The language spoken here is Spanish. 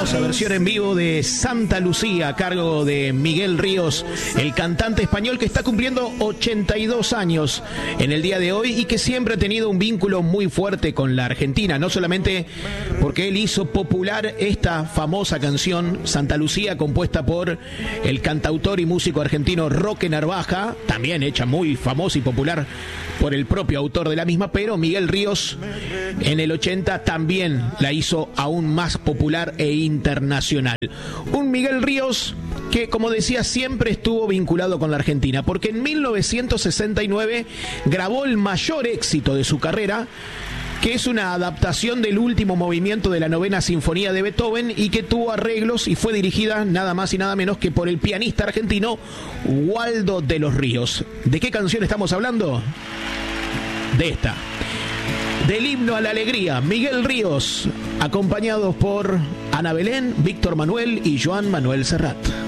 hermosa versión en vivo de Santa Lucía a cargo de Miguel Ríos, el cantante español que está cumpliendo 82 años en el día de hoy y que siempre ha tenido un vínculo muy fuerte con la Argentina, no solamente porque él hizo popular esta famosa canción Santa Lucía, compuesta por el cantautor y músico argentino Roque Narvaja, también hecha muy famosa y popular por el propio autor de la misma, pero Miguel Ríos en el 80 también la hizo aún más popular e internacional. Un Miguel Ríos que, como decía, siempre estuvo vinculado con la Argentina, porque en 1969 grabó el mayor éxito de su carrera, que es una adaptación del último movimiento de la Novena Sinfonía de Beethoven y que tuvo arreglos y fue dirigida nada más y nada menos que por el pianista argentino Waldo de los Ríos. ¿De qué canción estamos hablando? De esta. Del himno a la alegría, Miguel Ríos, acompañados por Ana Belén, Víctor Manuel y Joan Manuel Serrat.